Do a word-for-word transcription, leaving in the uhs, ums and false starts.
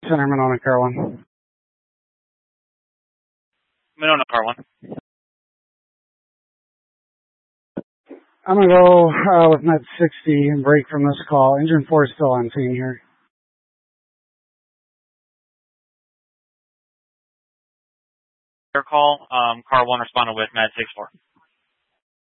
Center Monona, car one. Monona, car one. I'm going to go uh, with Med sixty and break from this call. Engine four is still on scene here. Your call, um, car one responded with Med six four.